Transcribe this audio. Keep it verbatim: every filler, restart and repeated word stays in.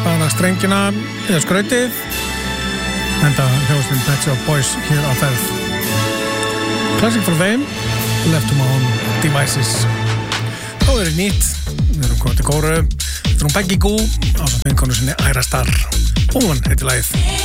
bara strengina eða skrautið enda hljóðstinn Pet Shop Boys hér á ferð. Classic frá þeim, Left to My Own Devices. Þá er það nýtt, við erum komið til kóru, við erum Beggy Goo á vinkonu sinni Ira Starr. Woman heitir lagið.